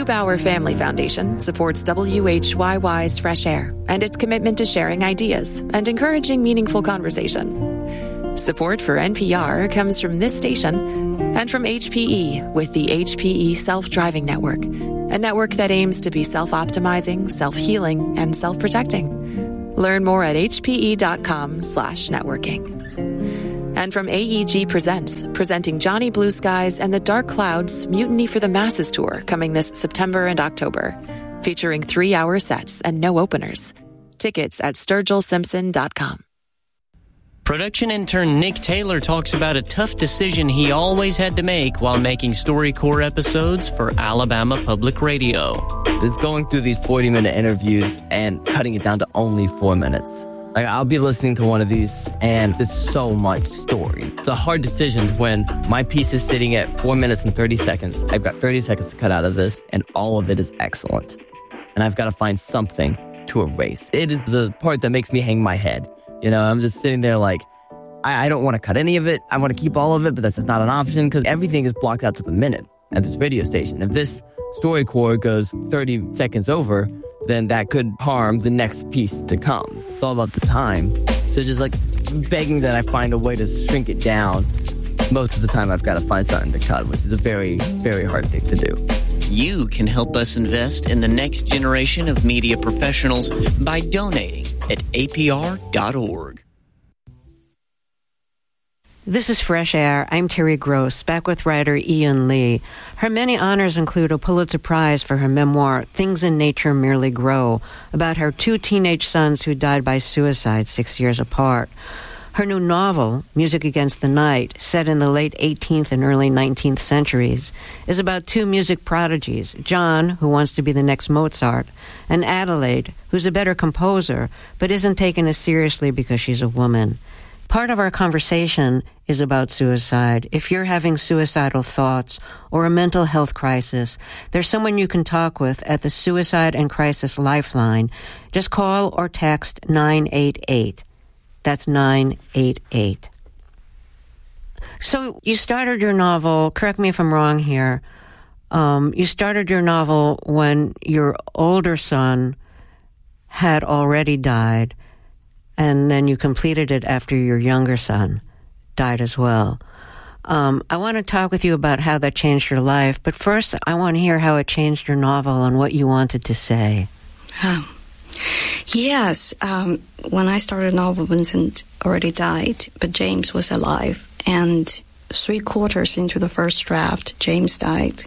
Neubauer Family Foundation supports WHYY's Fresh Air and its commitment to sharing ideas and encouraging meaningful conversation. Support for NPR comes from this station and from HPE with the HPE Self-Driving Network, a network that aims to be self-optimizing, self-healing, and self-protecting. Learn more at hpe.com/networking. And from AEG Presents, presenting Johnny Blue Skies and the Dark Clouds Mutiny for the Masses Tour coming this September and October, featuring 3-hour sets and no openers. Tickets at sturgillsimpson.com. Production intern Nick Taylor talks about a tough decision he always had to make while making StoryCorps episodes for Alabama Public Radio. It's going through these 40-minute interviews and cutting it down to only 4 minutes. Like, I'll be listening to one of these, and there's so much story. The hard decisions when my piece is sitting at 4 minutes and 30 seconds. I've got 30 seconds to cut out of this, and all of it is excellent. And I've got to find something to erase. It is the part that makes me hang my head. You know, I'm just sitting there like, I don't want to cut any of it. I want to keep all of it, but that's just not an option because everything is blocked out to the minute at this radio station. If this StoryCorps goes 30 seconds over, then that could harm the next piece to come. It's all about the time. So just like begging that I find a way to shrink it down. Most of the time I've got to find something to cut, which is a very, very hard thing to do. You can help us invest in the next generation of media professionals by donating at apr.org. This is Fresh Air. I'm Terry Gross, back with writer Ian Lee. Her many honors include a Pulitzer Prize for her memoir, Things in Nature Merely Grow, about her 2 teenage sons who died by suicide 6 years apart. Her new novel, Music Against the Night, set in the late 18th and early 19th centuries, is about 2 music prodigies, John, who wants to be the next Mozart, and Adelaide, who's a better composer, but isn't taken as seriously because she's a woman. Part of our conversation is about suicide. If you're having suicidal thoughts or a mental health crisis, there's someone you can talk with at the Suicide and Crisis Lifeline. Just call or text 988. That's 988. So you started your novel, correct me if I'm wrong here, you started your novel when your older son had already died, and then you completed it after your younger son died as well. I want to talk with you about how that changed your life, but first I want to hear how it changed your novel and what you wanted to say. Yes, when I started the novel, Vincent already died, but James was alive, and 3/4 into the first draft, James died.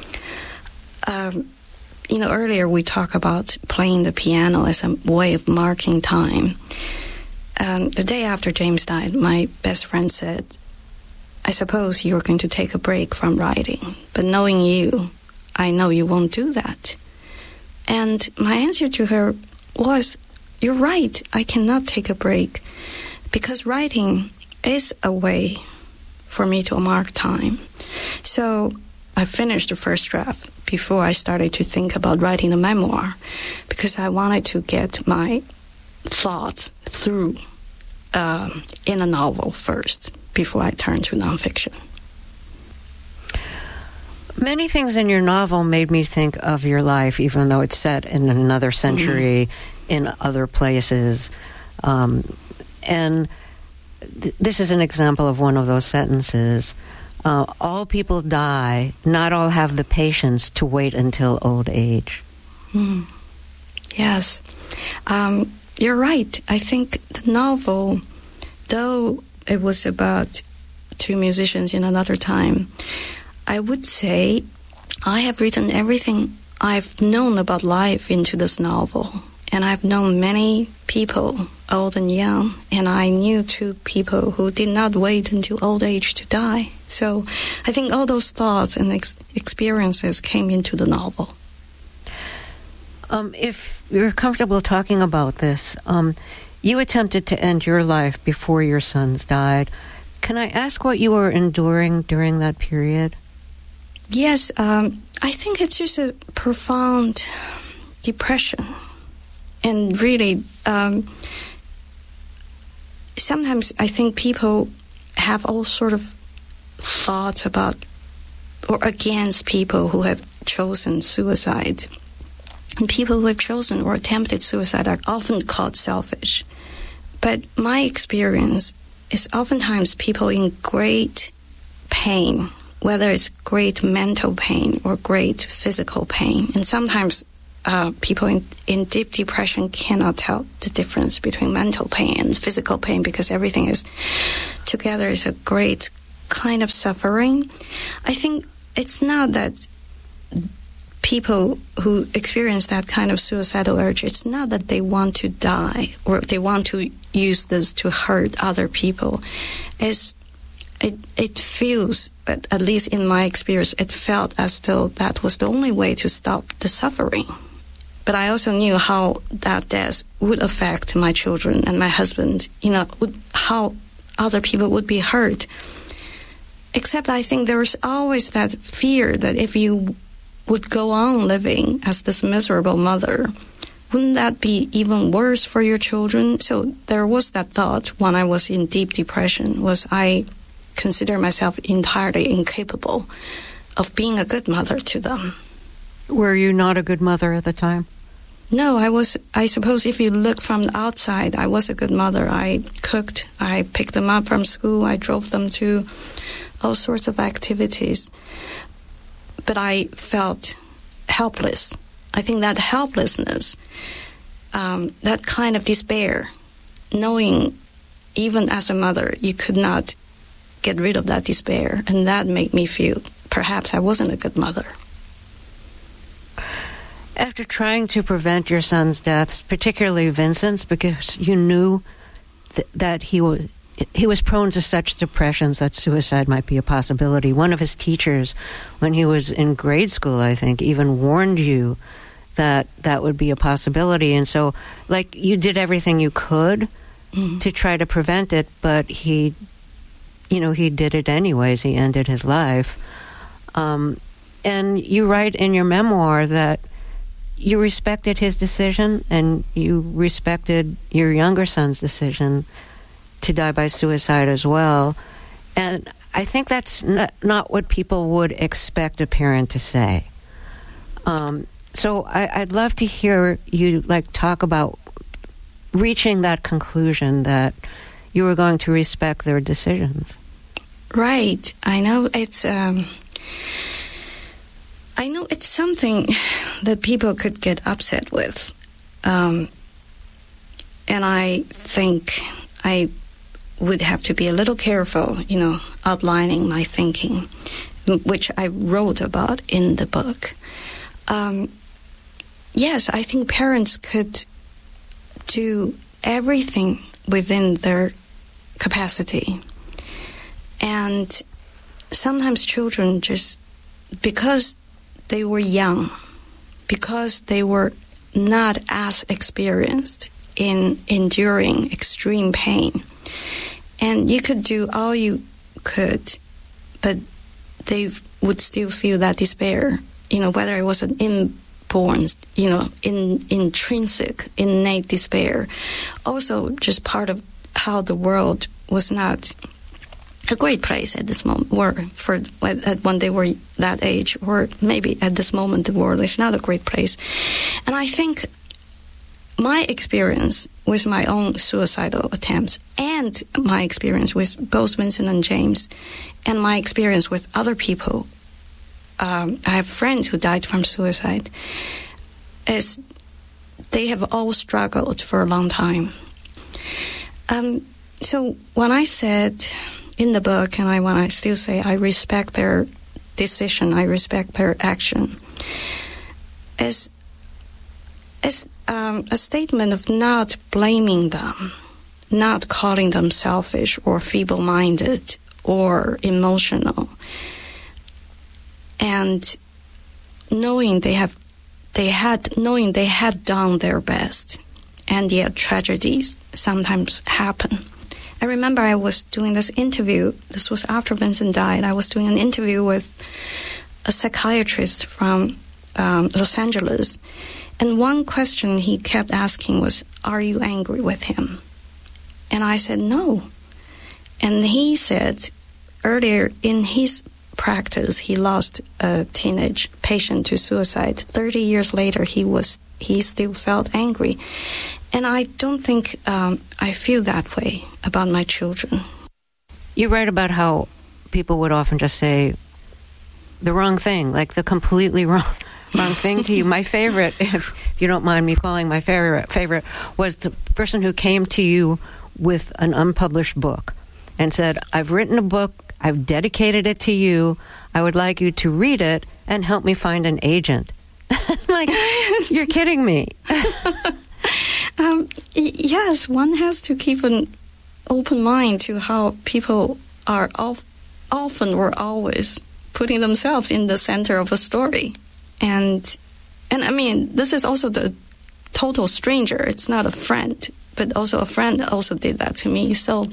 Earlier we talked about playing the piano as a way of marking time. The day after James died, my best friend said, I suppose you're going to take a break from writing, but knowing you, I know you won't do that. And my answer to her was, you're right, I cannot take a break, because writing is a way for me to mark time. So I finished the first draft before I started to think about writing a memoir, because I wanted to get my thoughts through in a novel first before I turned to nonfiction. Many things in your novel made me think of your life, even though it's set in another century, in other places. And this is an example of one of those sentences. All people die, not all have the patience to wait until old age. Yes. You're right. I think the novel, though it was about 2 musicians in another time, I would say I have written everything I've known about life into this novel. And I've known many people, old and young, and I knew 2 people who did not wait until old age to die. So I think all those thoughts and experiences came into the novel. If you're comfortable talking about this, you attempted to end your life before your sons died. Can I ask what you were enduring during that period? Yes, I think it's just a profound depression. And really, sometimes I think people have all sort of thoughts about or against people who have chosen suicide. And people who have chosen or attempted suicide are often called selfish. But my experience is oftentimes people in great pain, whether it's great mental pain or great physical pain. And sometimes people in deep depression cannot tell the difference between mental pain and physical pain because everything is together is a great kind of suffering. I think it's not that people who experience that kind of suicidal urge, it's not that they want to die or they want to use this to hurt other people. It feels, at least in my experience, it felt as though that was the only way to stop the suffering. But I also knew how that death would affect my children and my husband, how other people would be hurt. Except I think there was always that fear that if you would go on living as this miserable mother, wouldn't that be even worse for your children? So there was that thought when I was in deep depression, was I consider myself entirely incapable of being a good mother to them. Were you not a good mother at the time? No, I suppose if you look from the outside, I was a good mother. I cooked, I picked them up from school, I drove them to all sorts of activities. But I felt helpless. I think that helplessness, that kind of despair, knowing even as a mother you could not get rid of that despair, and that made me feel perhaps I wasn't a good mother. After trying to prevent your son's death, particularly Vincent's, because you knew that he was prone to such depressions that suicide might be a possibility. One of his teachers, when he was in grade school, I think, even warned you that that would be a possibility. And so, you did everything you could to try to prevent it, but he did it anyways. He ended his life. And you write in your memoir that you respected his decision and you respected your younger son's decision to die by suicide as well. And I think that's not what people would expect a parent to say. So I'd love to hear you talk about reaching that conclusion that you were going to respect their decisions. Right. I know it's something that people could get upset with. And I think I would have to be a little careful, outlining my thinking, which I wrote about in the book. Yes, I think parents could do everything within their capacity. And sometimes children just, because they were young, because they were not as experienced in enduring extreme pain, and you could do all you could, but they would still feel that despair, whether it was an inborn, intrinsic, innate despair. Also, just part of how the world was not a great place at this moment, or when they were that age, or maybe at this moment the world is not a great place. And I think my experience with my own suicidal attempts and my experience with both Vincent and James and my experience with other people, I have friends who died from suicide, is they have all struggled for a long time. So when I said in the book, and when I still say I respect their decision, I respect their action, as a statement of not blaming them, not calling them selfish or feeble-minded or emotional, and knowing they had done their best, and yet tragedies sometimes happen. I remember I was doing this interview. This was after Vincent died. I was doing an interview with a psychiatrist from Los Angeles. And one question he kept asking was, "Are you angry with him?" And I said, "No." And he said, earlier in his practice, he lost a teenage patient to suicide. 30 years later, he still felt angry. And I don't think I feel that way about my children. You write about how people would often just say the wrong thing, like the completely wrong thing to you. My favorite, if you don't mind me calling my favorite, was the person who came to you with an unpublished book and said, I've written a book, I've dedicated it to you, I would like you to read it and help me find an agent. Like, you're kidding me. Yes, one has to keep an open mind to how people are often or always putting themselves in the center of a story. And I mean, this is also the total stranger. It's not a friend, but also a friend also did that to me. So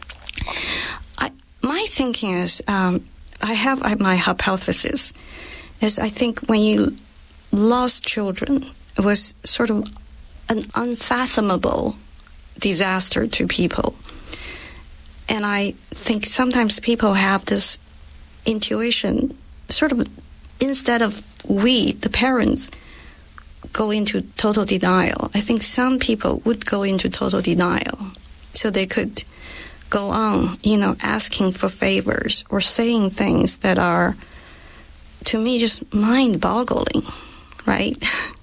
my thinking is, I have my hypothesis, is I think when you lost children, it was sort of an unfathomable disaster to people. And I think sometimes people have this intuition, sort of, instead of we, the parents, go into total denial. I think some people would go into total denial so they could go on, asking for favors or saying things that are, to me, just mind-boggling, right?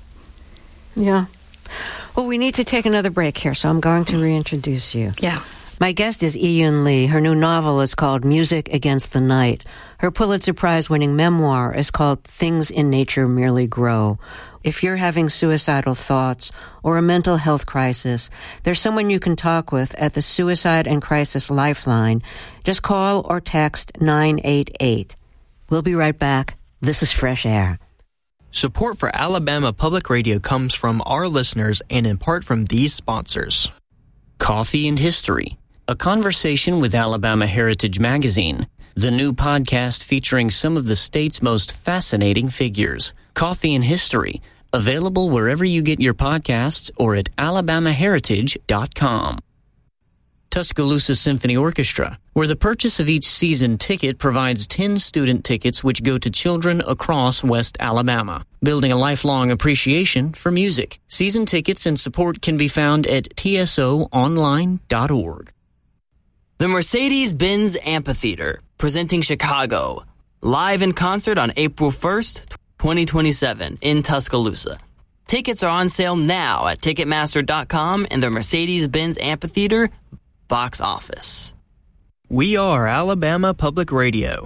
Yeah. Well, we need to take another break here, so I'm going to reintroduce you. Yeah. My guest is Yiyun Li. Her new novel is called Music Against the Night. Her Pulitzer Prize-winning memoir is called Things in Nature Merely Grow. If you're having suicidal thoughts or a mental health crisis, there's someone you can talk with at the Suicide and Crisis Lifeline. Just call or text 988. We'll be right back. This is Fresh Air. Support for Alabama Public Radio comes from our listeners and in part from these sponsors. Coffee and History, a conversation with Alabama Heritage Magazine, the new podcast featuring some of the state's most fascinating figures. Coffee and History, available wherever you get your podcasts or at alabamaheritage.com. Tuscaloosa Symphony Orchestra, where the purchase of each season ticket provides 10 student tickets which go to children across West Alabama, building a lifelong appreciation for music. Season tickets and support can be found at tsoonline.org. The Mercedes-Benz Amphitheater, presenting Chicago, live in concert on April 1st, 2027 in Tuscaloosa. Tickets are on sale now at Ticketmaster.com and the Mercedes-Benz Amphitheater box office. We are Alabama Public Radio.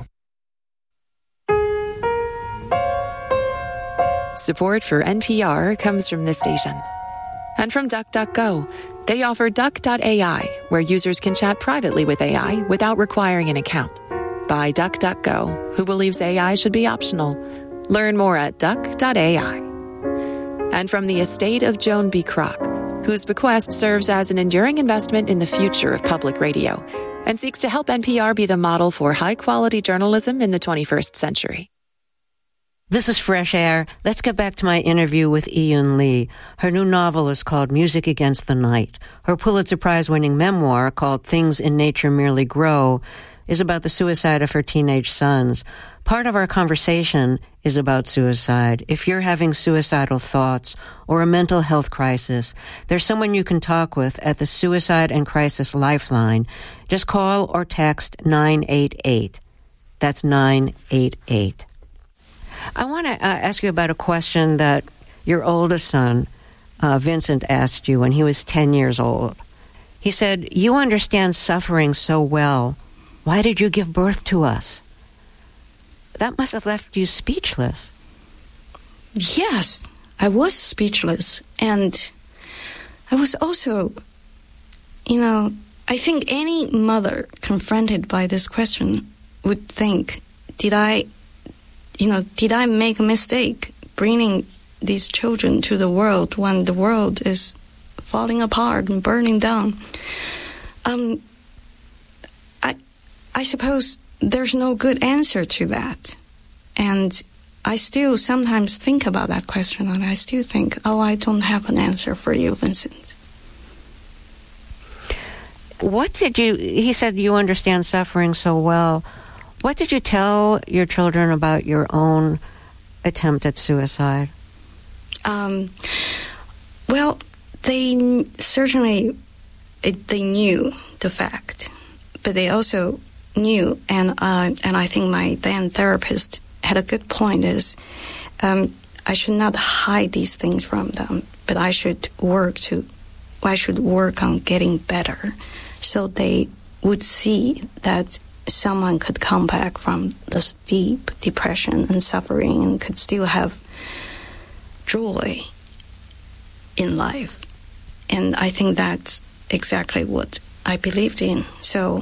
Support for NPR comes from this station. And from DuckDuckGo. They offer Duck.ai, where users can chat privately with AI without requiring an account. By DuckDuckGo, who believes AI should be optional. Learn more at Duck.ai. And from the estate of Joan B. Kroc, whose bequest serves as an enduring investment in the future of public radio and seeks to help NPR be the model for high-quality journalism in the 21st century. This is Fresh Air. Let's get back to my interview with Yiyun Li. Her new novel is called Music Against the Night. Her Pulitzer Prize-winning memoir, called Things in Nature Merely Grow, is about the suicide of her teenage sons. Part of our conversation is about suicide. If you're having suicidal thoughts or a mental health crisis, there's someone you can talk with at the Suicide and Crisis Lifeline. Just call or text 988. That's 988. I want to ask you about a question that your oldest son, Vincent, asked you when he was 10 years old. He said, "You understand suffering so well. Why did you give birth to us?" That must have left you speechless. Yes, I was speechless. And I was also, I think any mother confronted by this question would think, did I make a mistake bringing these children to the world when the world is falling apart and burning down? I suppose there's no good answer to that. And I still sometimes think about that question, and I still think, I don't have an answer for you, Vincent. He said you understand suffering so well. What did you tell your children about your own attempt at suicide? Well, they certainly they knew the fact, but they also knew, and I think my then therapist had a good point, is I should not hide these things from them, but I should work on getting better, so they would see that someone could come back from this deep depression and suffering and could still have joy in life. And I think that's exactly what I believed in. So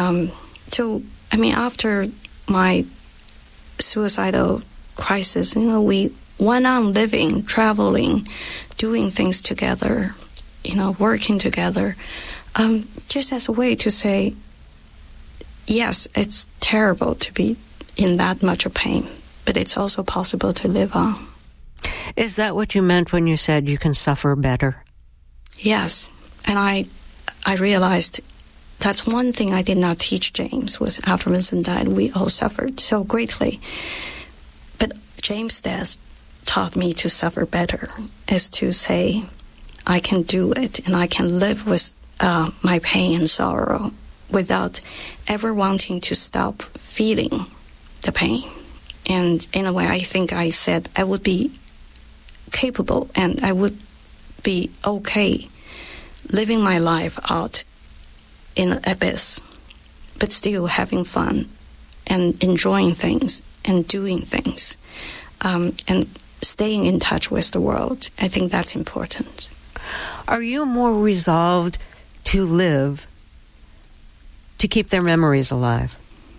after my suicidal crisis, we went on living, traveling, doing things together, working together, just as a way to say, yes, it's terrible to be in that much of pain, but it's also possible to live on. Is that what you meant when you said you can suffer better? Yes, and I realized that's one thing I did not teach James, was after Vincent died, we all suffered so greatly. But James' death taught me to suffer better, is to say, I can do it, and I can live with my pain and sorrow without ever wanting to stop feeling the pain. And in a way, I think I said I would be capable and I would be okay living my life out in an abyss, but still having fun and enjoying things and doing things, and staying in touch with the world. I think that's important. Are you more resolved to live to keep their memories alive?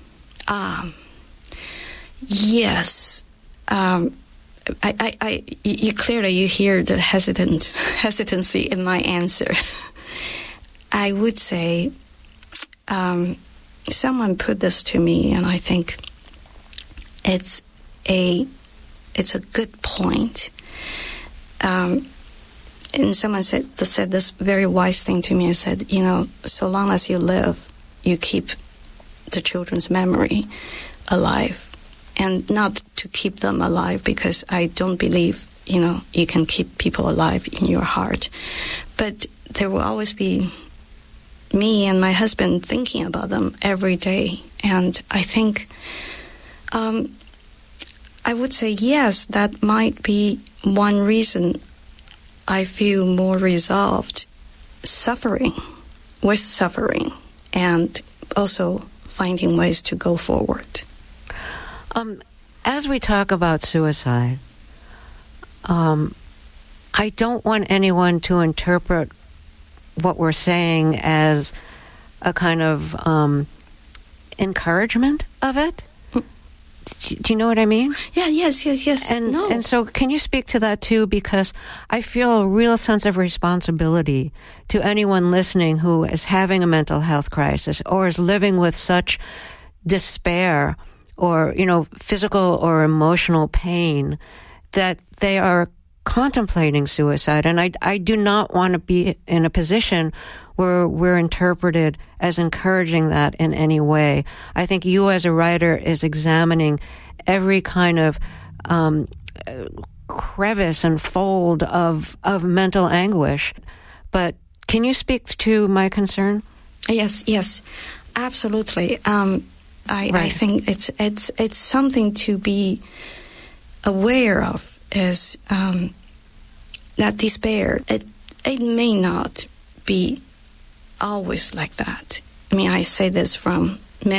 Yes. You clearly hear the hesitancy in my answer. I would say, someone put this to me, and I think it's a good point. And someone said this very wise thing to me. I said, so long as you live, you keep the children's memory alive. And not to keep them alive, because I don't believe, you can keep people alive in your heart. But there will always be me and my husband thinking about them every day. And I think, I would say, yes, that might be one reason I feel more resolved suffering, and also finding ways to go forward. As we talk about suicide, I don't want anyone to interpret what we're saying as a kind of encouragement of it. Do you know what I mean? Yeah, yes. And so can you speak to that too? Because I feel a real sense of responsibility to anyone listening who is having a mental health crisis or is living with such despair or, physical or emotional pain that they are contemplating suicide. And I do not want to be in a position where we're interpreted as encouraging that in any way. I think you as a writer is examining every kind of crevice and fold of mental anguish. But can you speak to my concern? Yes, absolutely. I think it's something to be aware of, is that despair. It may not be always like that. I say this from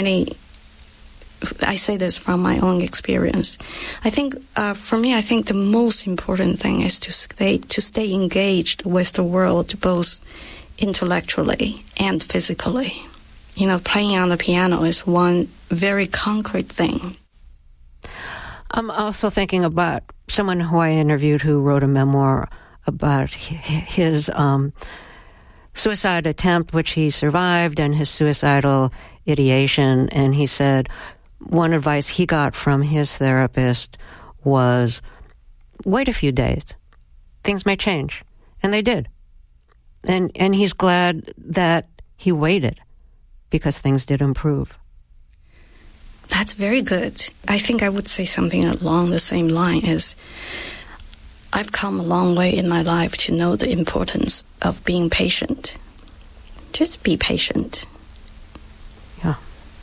my own experience. I think for me, I think the most important thing is to stay engaged with the world, both intellectually and physically. Playing on the piano is one very concrete thing. I'm also thinking about someone who I interviewed who wrote a memoir about his suicide attempt, which he survived, and his suicidal ideation. And he said one advice he got from his therapist was, wait a few days. Things may change. And they did. And he's glad that he waited, because things did improve. That's very good. I think I would say something along the same line as I've come a long way in my life to know the importance of being patient. Just be patient. Yeah.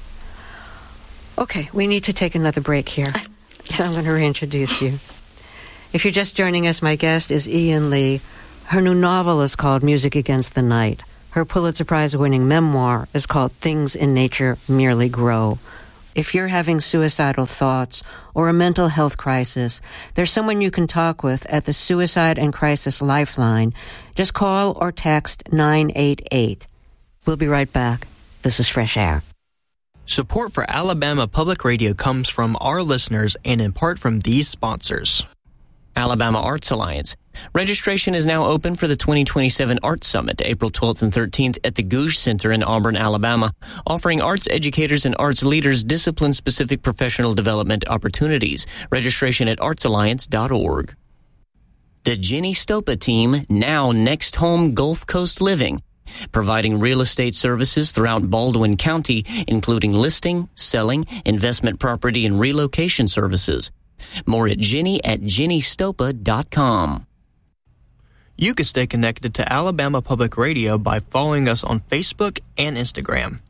Okay, we need to take another break here. Yes. So I'm going to reintroduce you. If you're just joining us, my guest is Ian Lee. Her new novel is called Music Against the Night. Her Pulitzer Prize-winning memoir is called Things in Nature Merely Grow. If you're having suicidal thoughts or a mental health crisis, there's someone you can talk with at the Suicide and Crisis Lifeline. Just call or text 988. We'll be right back. This is Fresh Air. Support for Alabama Public Radio comes from our listeners and in part from these sponsors. Alabama Arts Alliance. Registration is now open for the 2027 Arts Summit, April 12th and 13th at the Gouge Center in Auburn, Alabama, offering arts educators and arts leaders discipline-specific professional development opportunities. Registration at artsalliance.org. The Jenny Stopa team, now Next Home Gulf Coast Living, providing real estate services throughout Baldwin County, including listing, selling, investment property, and relocation services. More at jennystopa.com. You can stay connected to Alabama Public Radio by following us on Facebook and Instagram.